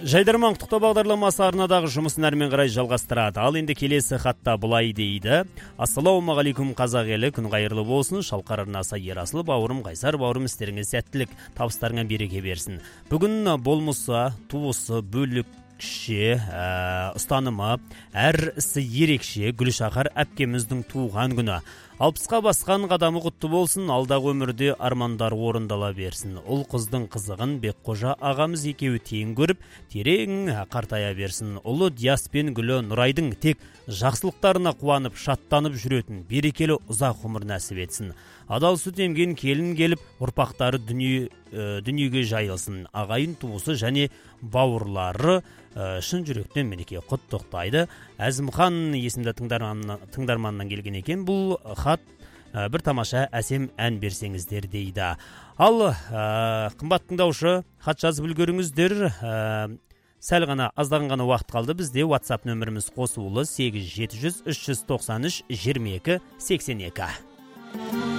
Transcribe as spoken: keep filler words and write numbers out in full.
Жайдарман құттықтау бағдарламасы арнадағы жұмысын әрмен қарай жалғастырады. Ал енді келесі хатта былай дейді. Ассалаумағалейкум қазақ елі, күн қайырлы болсын. Шалқар арнасы Ерасыл бауырым, Қайсар бауырым, істеріңіз сәттілік, табыстарыңа береке берсін. Бүгін болмысы, туысы, бөлікше, ә, ұстанымы, әр ісі ерекше Гүлшахар әпкеміздің туған күні. Алпысқа басқан қадамы құтты болсын, алдағы өмірде армандар орындала берсін. Ұл қыздың қызығын Бекқожа ағамыз екеуі тең көріп, терең қартая берсін. Ұлы Диас пен Гүлі Нұрайдың тек жақсылықтарына қуанып, шаттанып жүретін, берекелі ұзақ ғұмыр нәсіп етсін. Адал сүт емген келін келіп, ұрпақтары дүние, ә, дүниеге жайылсын. Ағайын туысы және бауырлары ә, шын жүректен мінеке құттықтайды. Әзімхан есімді тыңдарманнан, тыңдарманнан келген екен. Бұл хат ә, бір тамаша әсем ән берсеңіздер дейді. Ал ә, қымбат тыңдаушы, хат жазып үлгеріңіздер. Ә, сәл ғана аздаған ғана уақыт қалды. Бізде WhatsApp нөміріміз қосулы сегіз жеті жүз үш жүз тоқсан үш жиырма екі сексен екі.